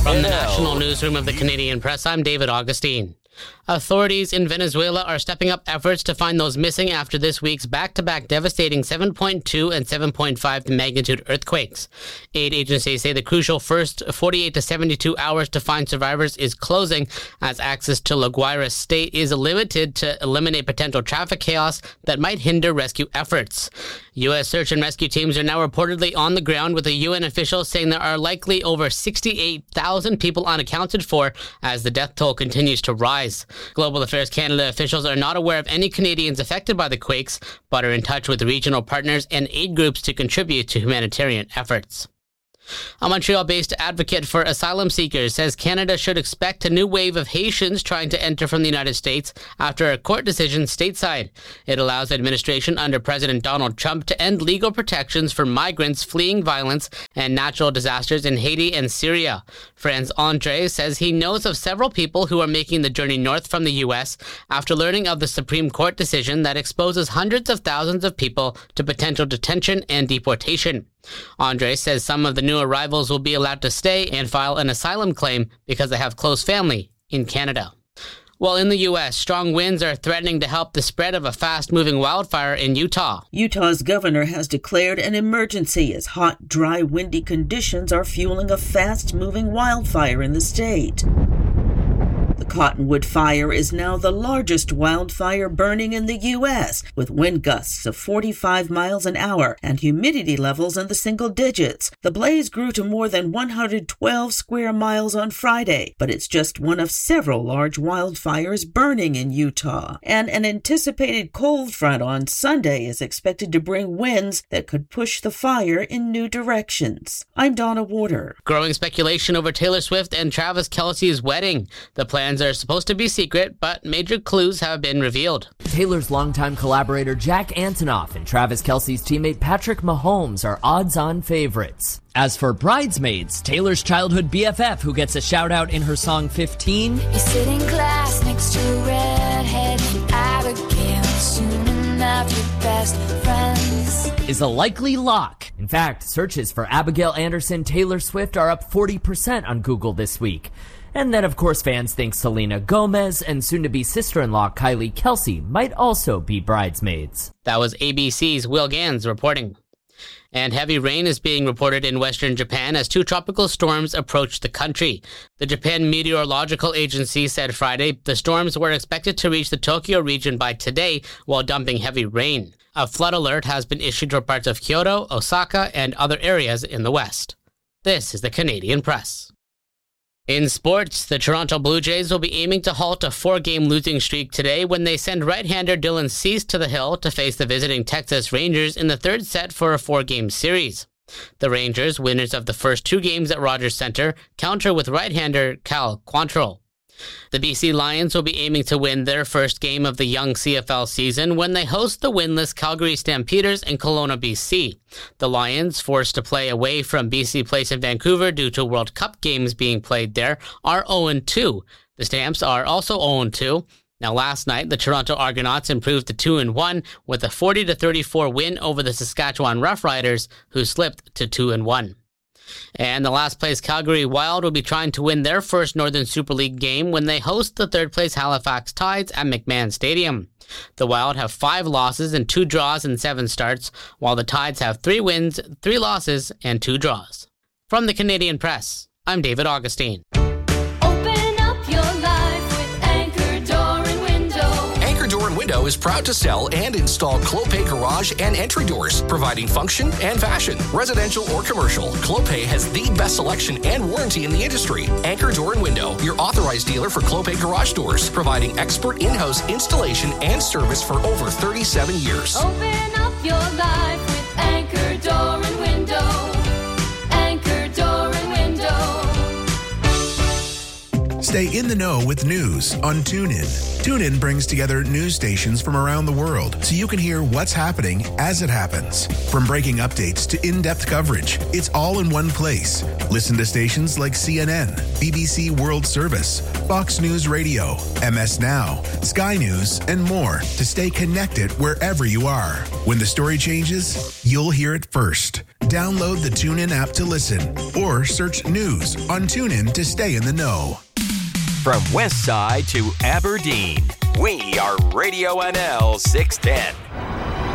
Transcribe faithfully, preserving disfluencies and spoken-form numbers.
From the national newsroom of the Canadian Press, I'm David Augustine. Authorities in Venezuela are stepping up efforts to find those missing after this week's back-to-back devastating seven point two and seven point five magnitude earthquakes. Aid agencies say the crucial first forty-eight to seventy-two hours to find survivors is closing, as access to La Guaira state is limited to eliminate potential traffic chaos that might hinder rescue efforts. U S search and rescue teams are now reportedly on the ground, with a U N official saying there are likely over sixty-eight thousand people unaccounted for as the death toll continues to rise. Global Affairs Canada officials are not aware of any Canadians affected by the quakes, but are in touch with regional partners and aid groups to contribute to humanitarian efforts. A Montreal-based advocate for asylum seekers says Canada should expect a new wave of Haitians trying to enter from the United States after a court decision stateside. It allows administration under President Donald Trump to end legal protections for migrants fleeing violence and natural disasters in Haiti and Syria. Franz Andre says he knows of several people who are making the journey north from the U S after learning of the Supreme Court decision that exposes hundreds of thousands of people to potential detention and deportation. Andre says some of the new arrivals will be allowed to stay and file an asylum claim because they have close family in Canada. While in the U S, strong winds are threatening to help the spread of a fast-moving wildfire in Utah. Utah's governor has declared an emergency as hot, dry, windy conditions are fueling a fast-moving wildfire in the state. The Cottonwood Fire is now the largest wildfire burning in the U S, with wind gusts of forty-five miles an hour and humidity levels in the single digits. The blaze grew to more than one hundred twelve square miles on Friday, but it's just one of several large wildfires burning in Utah. And an anticipated cold front on Sunday is expected to bring winds that could push the fire in new directions. I'm Donna Warder. Growing speculation over Taylor Swift and Travis Kelce's wedding. The plans are supposed to be secret, but major clues have been revealed. Taylor's longtime collaborator Jack Antonoff and Travis Kelce's teammate Patrick Mahomes are odds-on favorites. As for bridesmaids, Taylor's childhood B F F, who gets a shout-out in her song fifteen, you sit in class next to a redhead named Abigail, soon enough your best friends, is a likely lock. In fact, searches for Abigail Anderson Taylor Swift are up forty percent on Google this week. And then, of course, fans think Selena Gomez and soon-to-be sister-in-law Kylie Kelce might also be bridesmaids. That was A B C's Will Gans reporting. And heavy rain is being reported in western Japan as two tropical storms approach the country. The Japan Meteorological Agency said Friday the storms were expected to reach the Tokyo region by today while dumping heavy rain. A flood alert has been issued for parts of Kyoto, Osaka, and other areas in the west. This is the Canadian Press. In sports, the Toronto Blue Jays will be aiming to halt a four-game losing streak today when they send right-hander Dylan Cease to the hill to face the visiting Texas Rangers in the third set for a four-game series. The Rangers, winners of the first two games at Rogers Centre, counter with right-hander Cal Quantrill. The B C Lions will be aiming to win their first game of the young C F L season when they host the winless Calgary Stampeders in Kelowna, B C. The Lions, forced to play away from B C Place in Vancouver due to World Cup games being played there, are oh and two. The Stamps are also oh and two. Now, last night, the Toronto Argonauts improved to two and one with a forty to thirty-four win over the Saskatchewan Roughriders, who slipped to two and one. And the last-place Calgary Wild will be trying to win their first Northern Super League game when they host the third-place Halifax Tides at McMahon Stadium. The Wild have five losses and two draws in seven starts, while the Tides have three wins, three losses, and two draws. From the Canadian Press, I'm David Augustine. Window is proud to sell and install Clopay garage and entry doors, providing function and fashion. Residential or commercial, Clopay has the best selection and warranty in the industry. Anchor Door and Window, your authorized dealer for Clopay garage doors, providing expert in-house installation and service for over thirty-seven years. Open up your life with Anchor Door and Window. Anchor Door and Window. Stay in the know with news on TuneIn. TuneIn brings together news stations from around the world so you can hear what's happening as it happens. From breaking updates to in-depth coverage, it's all in one place. Listen to stations like C N N, B B C World Service, Fox News Radio, M S Now, Sky News, and more to stay connected wherever you are. When the story changes, you'll hear it first. Download the TuneIn app to listen or search news on TuneIn to stay in the know. From West Side to Aberdeen, we are Radio N L six ten.